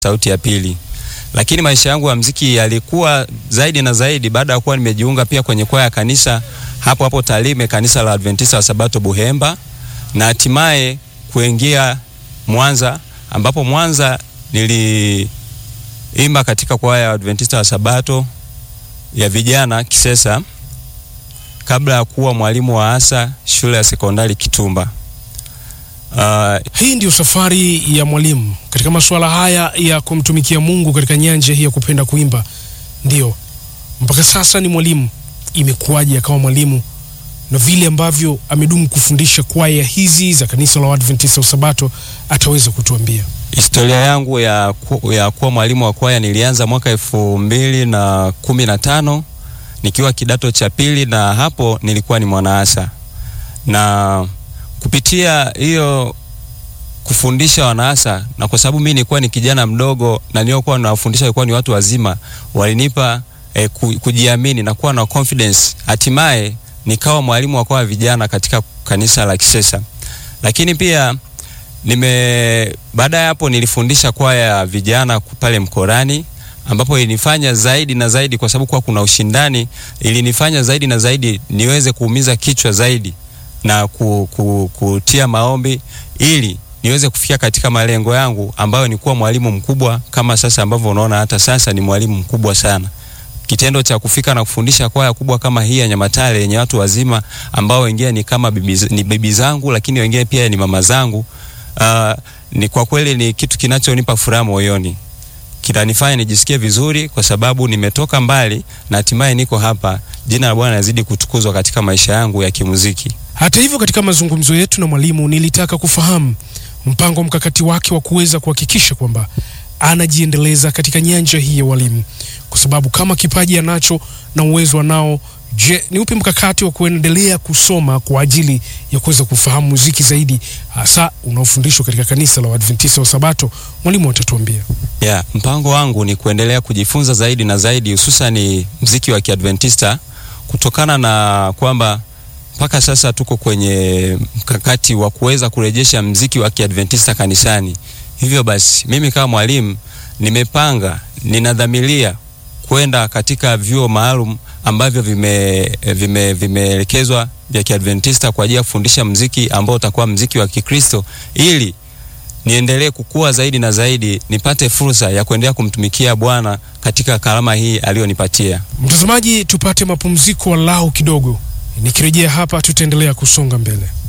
sauti ya pili. Lakini maisha yangu ya muziki yalikuwa zaidi na zaidi baada ya kuwa nimejiunga pia kwenye kwaya ya kanisa hapo Tarime, kanisa la Adventista wa Sabato Buhemba, na hatimaye kuingia Mwanza, ambapo Mwanza niliimba katika kwaya ya Adventista wa Sabato ya vijana Kisesa, kabla ya kuwa mwalimu wa asa shule ya sekondari Kitumba. Hii ndio safari ya mwalimu katika masuala haya ya kumtumikia Mungu katika nyanja hii ya kupenda kuimba. Ndio mpaka sasa ni mwalimu. Imekuwaje akawa mwalimu, na vile ambavyo amedumu kufundisha kwaya hizi za kanisa la Adventista wa Sabato ataweza kutuambia. Historia yangu ya kuwa mwalimu wa kwaya nilianza mwaka 2015 nikiwa kidato cha pili, na hapo nilikuwa ni mwanaasa. Na kupitia hiyo kufundisha wanaasa, na kwa sababu mimi nilikuwa ni kijana mdogo na niliokuwa nawafundisha walikuwa ni watu wazima, walinipa kujiamini na kuwa na confidence. Hatimaye nikawa mwalimu wa kwaya vijana katika kanisa la Kisesa. Lakini pia baada ya hapo nilifundisha kwaya vijana pale Mkorani, ambapo ilinifanya zaidi na zaidi, kwa sababu kwa kuna ushindani, ilinifanya zaidi na zaidi niweze kuumiza kichwa zaidi na kutia maombi ili niweze kufikia katika malengo yangu, ambayo ni kuwa mwalimu mkubwa kama sasa ambavyo unaona hata sasa ni mwalimu mkubwa sana. Kitendo cha kufika na kufundisha kwaya kubwa kama hii ya Nyamatale yenye watu wazima ambao wengine ni kama bibi zangu, lakini wengine pia ni mama zangu, ni kwa kweli ni kitu kinachonipa furaha moyoni. Kinanifanya nijisikie vizuri kwa sababu nimetoka mbali na hatimaye niko hapa. Jina la Bwana lazidi kutukuzwa katika maisha yangu ya kimuziki. Hata hivyo, katika mazungumzo yetu na mwalimu nilitaka kufahamu mpango mkakati wake wa kuweza kuhakikisha kwamba anajiendeleza katika nyanja hii ya walimu, kwa sababu kama kipaji anacho na uwezo anao, je, ni upi mkakati wa kuendelea kusoma kwa ajili ya kuweza kufahamu muziki zaidi, hasa unaofundishwa katika kanisa la Adventista wa Sabato? Mwalimu atatuambia. Mpango wangu ni kuendelea kujifunza zaidi na zaidi, hususan muziki wa Kiadventista, kutokana na kwamba mpaka sasa tuko kwenye mkakati wa kuweza kurejesha muziki wa Kiadventista kanisani. Hivyo basi mimi kama mwalimu ninadhamiria kwenda katika vyuo maalum ambavyo vimeelekezwa vya Kiadventista kwa ajili ya kufundisha muziki ambao utakuwa muziki wa Kikristo, ili niendelee kukua zaidi na zaidi, nipate fursa ya kuendelea kumtumikia Bwana katika karama hii aliyonipatia. Mtazamaji, tupate mapumziko walau kidogo. Nikirejea hapa tutaendelea kusonga mbele.